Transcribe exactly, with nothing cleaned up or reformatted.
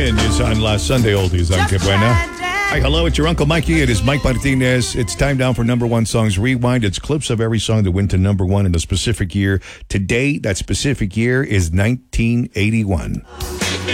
is on last Sunday Oldies on Que Buena. Hi, hello, it's your Uncle Mikey. It is Mike Martinez. It's time now for Number One Songs Rewind. It's clips of every song that went to number one in a specific year. Today, that specific year is nineteen eighty-one.